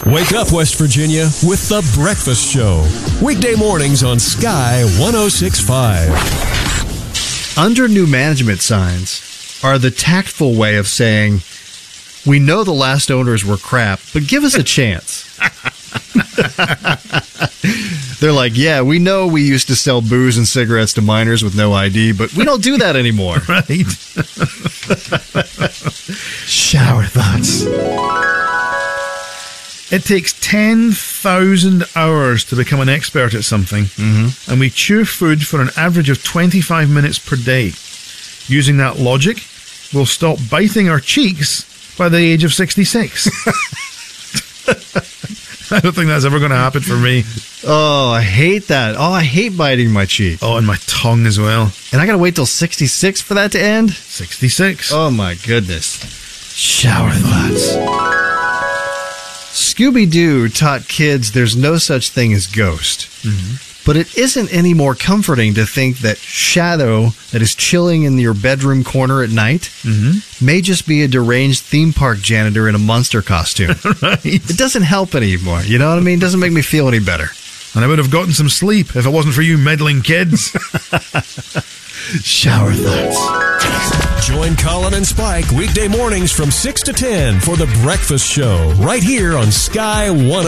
Wake up, West Virginia, with The Breakfast Show. Weekday mornings on Sky 106.5. Under new management signs are the tactful way of saying, we know the last owners were crap, but give us a chance. They're like, yeah, we know we used to sell booze and cigarettes to minors with no ID, but we don't do that anymore. Right. Shower thoughts. It takes 10,000 hours to become an expert at something, and we chew food for an average of 25 minutes per day. Using that logic, we'll stop biting our cheeks by the age of 66. I don't think that's ever going to happen for me. Oh, I hate that. Oh, I hate biting my cheek. Oh, and my tongue as well. And I got to wait till 66 for that to end? 66. Oh, my goodness. Shower thoughts. Scooby-Doo taught kids there's no such thing as ghost. But it isn't any more comforting to think that shadow that is chilling in your bedroom corner at night may just be a deranged theme park janitor in a monster costume. Right. It doesn't help anymore. You know what I mean? It doesn't make me feel any better. And I would have gotten some sleep if it wasn't for you meddling kids. Shower thoughts. Join Colin and Spike weekday mornings from 6 to 10 for The Breakfast Show, right here on Sky 106.5.